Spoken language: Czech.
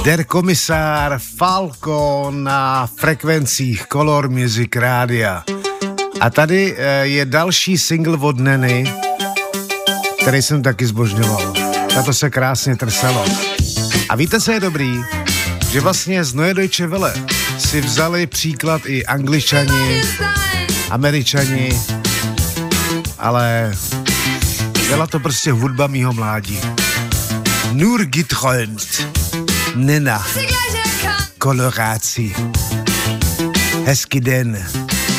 Der Kommissar Falco na frekvencích Color Music Rádia. A tady je další single od Neny, který jsem taky zbožňoval. Tato se krásně trsalo. A víte, co je dobrý? Že vlastně z Neue Deutsche Welle si vzali příklad i Angličani, Američani, ale byla to prostě hudba mýho mládí. Nur geträumt. Nena. Koloraci. Hezký den.